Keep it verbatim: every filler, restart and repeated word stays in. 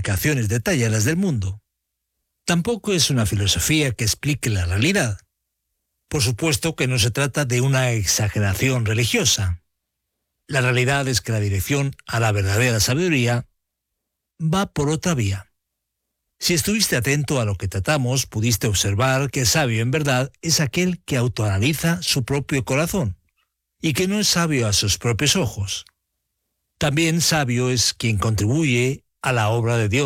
explicaciones detalladas del mundo. Tampoco es una filosofía que explique la realidad. Por supuesto que no se trata de una exageración religiosa. La realidad es que la dirección a la verdadera sabiduría va por otra vía. Si estuviste atento a lo que tratamos, pudiste observar que sabio en verdad es aquel que autoanaliza su propio corazón y que no es sabio a sus propios ojos. También sabio es quien contribuye a la obra de Dios.